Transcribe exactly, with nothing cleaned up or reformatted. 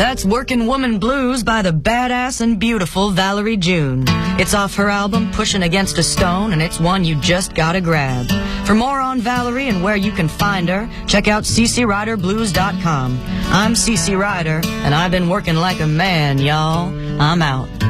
That's Workin' Woman Blues by the badass and beautiful Valerie June. It's off her album Pushin' Against a Stone, and it's one you just gotta grab. For more on Valerie and where you can find her, check out c c rider blues dot com. I'm C C Rider, and I've been working like a man, y'all. I'm out.